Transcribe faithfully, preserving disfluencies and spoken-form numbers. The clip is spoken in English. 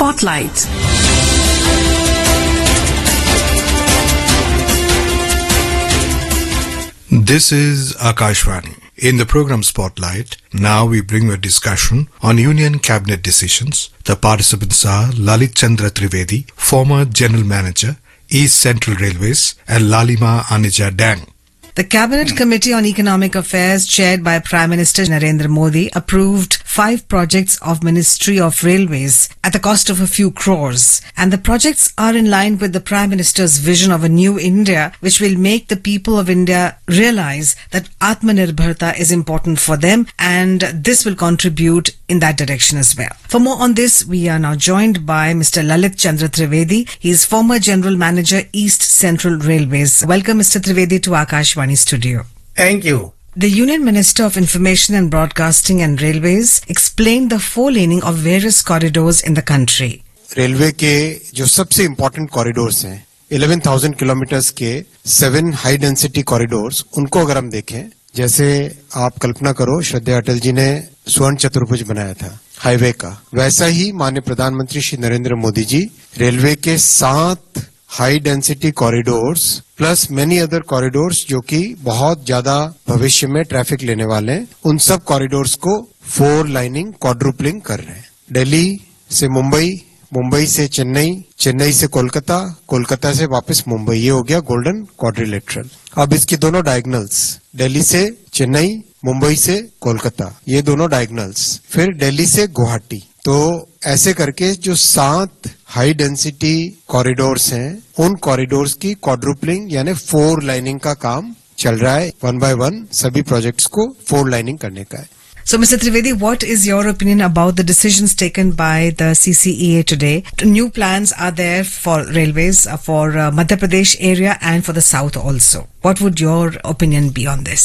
Spotlight. This is Akashvani. In the program Spotlight, now we bring you a discussion on Union Cabinet decisions. The participants are Lalit Chandra Trivedi, former General Manager, East Central Railways, and Lalima Anija Dang. The Cabinet Committee on Economic Affairs, chaired by Prime Minister Narendra Modi, approved five projects of Ministry of Railways at the cost of a few crores. And the projects are in line with the Prime Minister's vision of a new India, which will make the people of India realize that Atmanirbharta is important for them, and this will contribute in that direction as well. For more on this, we are now joined by Mister Lalit Chandra Trivedi. He is former General Manager, East Central Railways. Welcome, Mister Trivedi, to Akashvani studio. Thank you. The Union Minister of Information and Broadcasting and Railways explained the four-laning of various corridors in the country. Railway के जो सबसे important corridors हैं eleven thousand kilometres के seven high density corridors, उनको अगर हम देखें, जैसे आप कल्पना करो श्रद्धेय अटल जी ने स्वर्ण चतुर्भुज बनाया था हाईवे का, वैसा ही माननीय प्रधानमंत्री श्री नरेंद्र मोदी जी रेलवे के सात high density corridors plus many other corridors जो कि बहुत ज्यादा भविष्य में ट्रैफिक लेने वाले हैं, उन सब कॉरिडोर्स को फोर लाइनिंग क्वाड्रुपलिंग कर रहे हैं. दिल्ली से मुंबई, मुंबई से चेन्नई, चेन्नई से कोलकाता, कोलकाता से वापस मुंबई, ये हो गया गोल्डन क्वाड्रिलेटरल. अब इसकी दोनों डायगोनल्स, दिल्ली से चेन्नई, मुंबई से कोलकाता, ये दोनों डायगोनल्स, फिर दिल्ली से गुवाहाटी. तो ऐसे करके जो सात हाई डेंसिटी कॉरिडोर्स हैं, उन कॉरिडोर्स की क्वाड्रुपलिंग यानी फोर लाइनिंग का काम चल रहा है. वन बाय वन सभी प्रोजेक्ट्स को फोर लाइनिंग करने का है. So, Mister Trivedi, what is your opinion about the decisions taken by the C C E A today? New plans are there for railways uh, for uh, Madhya Pradesh area and for the south also. What would your opinion be on this?